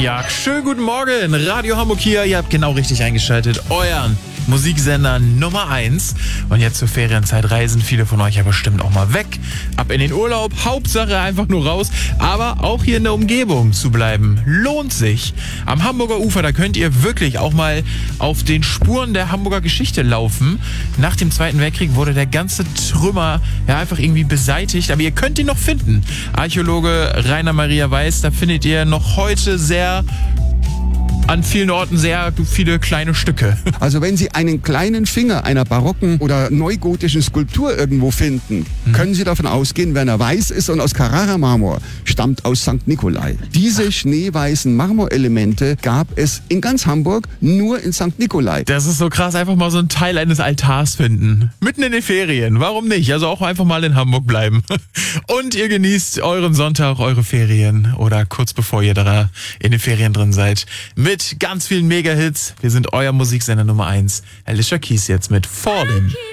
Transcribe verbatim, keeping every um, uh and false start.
Ja, schönen guten Morgen. Radio Hamburg hier. Ihr habt genau richtig eingeschaltet. Euren Musiksender Nummer eins. Und jetzt zur Ferienzeit reisen viele von euch ja bestimmt auch mal weg. Ab in den Urlaub. Hauptsache einfach nur raus. Aber auch hier in der Umgebung zu bleiben. Lohnt sich. Am Hamburger Ufer, da könnt ihr wirklich auch mal auf den Spuren der Hamburger Geschichte laufen. Nach dem Zweiten Weltkrieg wurde der ganze Trümmer ja einfach irgendwie beseitigt. Aber ihr könnt ihn noch finden. Archäologe Rainer Maria Weiß, da findet ihr noch heute sehr an vielen Orten sehr viele kleine Stücke. Also wenn Sie einen kleinen Finger einer barocken oder neugotischen Skulptur irgendwo finden, hm. können Sie davon ausgehen, wenn er weiß ist und aus Carrara-Marmor stammt aus Sankt Nikolai. Diese schneeweißen Marmorelemente gab es in ganz Hamburg nur in Sankt Nikolai. Das ist so krass, einfach mal so ein Teil eines Altars finden. Mitten in den Ferien, warum nicht? Also auch einfach mal in Hamburg bleiben. Und ihr genießt euren Sonntag, eure Ferien oder kurz bevor ihr da in den Ferien drin seid. Mit ganz vielen Mega-Hits. Wir sind euer Musiksender Nummer eins. Alicia Keys jetzt mit Fallen.